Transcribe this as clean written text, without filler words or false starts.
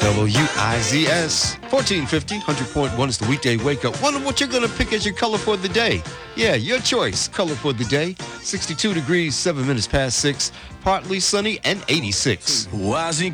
WIZS 1450, 100.1 is the weekday wake-up. Wonder what you're going to pick as your color for the day. Yeah, your choice. Color for the day. 62 degrees, 7 minutes past 6. Partly sunny and 86. Wazzy